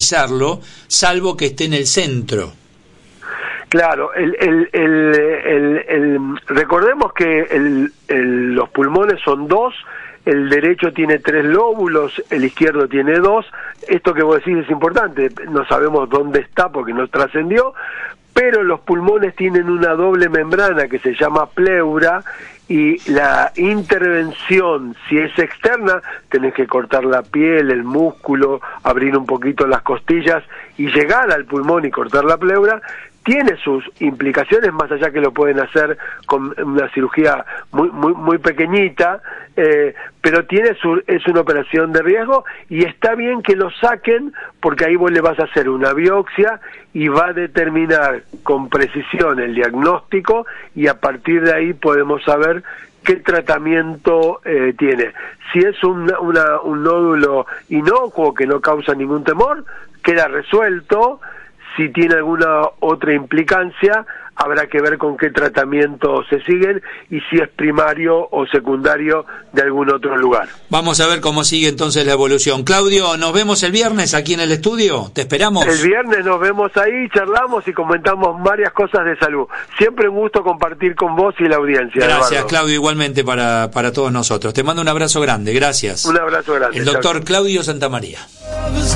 realizarlo, salvo que esté en el centro. Claro, recordemos que los pulmones son dos, el derecho tiene 3 lóbulos, el izquierdo tiene 2, esto que vos decís es importante, no sabemos dónde está porque no trascendió, pero los pulmones tienen una doble membrana que se llama pleura, y la intervención, si es externa, tenés que cortar la piel, el músculo, abrir un poquito las costillas y llegar al pulmón y cortar la pleura, tiene sus implicaciones, más allá que lo pueden hacer con una cirugía muy pequeñita, pero es una operación de riesgo, y está bien que lo saquen, porque ahí vos le vas a hacer una biopsia y va a determinar con precisión el diagnóstico, y a partir de ahí podemos saber qué tratamiento tiene. Si es un nódulo inocuo que no causa ningún temor, queda resuelto. Si tiene alguna otra implicancia, habrá que ver con qué tratamiento se siguen y si es primario o secundario de algún otro lugar. Vamos a ver cómo sigue entonces la evolución. Claudio, nos vemos el viernes aquí en el estudio. ¿Te esperamos? El viernes nos vemos ahí, charlamos y comentamos varias cosas de salud. Siempre un gusto compartir con vos y la audiencia. Gracias, Eduardo. Claudio, igualmente para todos nosotros. Te mando un abrazo grande. Gracias. Un abrazo grande. El doctor Claudio Santamaría.